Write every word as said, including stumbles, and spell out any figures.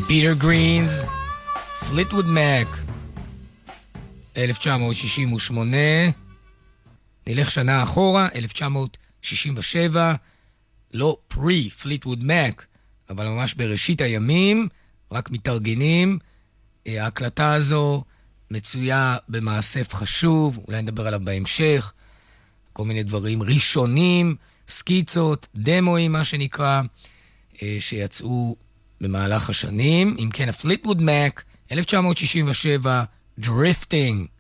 פיטר גרינס, פליטווד מק, אלף תשע מאות שישים ושמונה. נלך שנה אחורה, אלף תשע מאות שישים ושבע, לא פרי פליטווד מק, אבל ממש בראשית הימים, רק מתארגנים. ההקלטה הזו מצויה במאסף חשוב, אולי נדבר עליו בהמשך, כל מיני דברים ראשונים, סקיצות, דמואים מה שנקרא, שיצאו במהלך השנים. אם כן, הפליטווד מק, אלף תשע מאות שישים ושבע, Drifting.